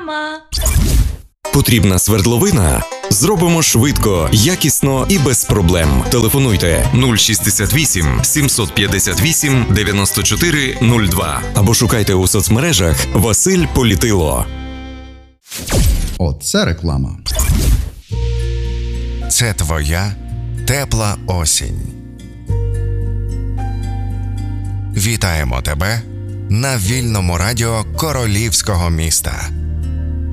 реклама. Потрібна свердловина? Зробимо швидко, якісно і без проблем. Телефонуйте 068 758 94 02 або шукайте у соцмережах Василь Політило. Оце реклама. Це твоя тепла осінь. Вітаємо тебе на вільному радіо Королівського міста.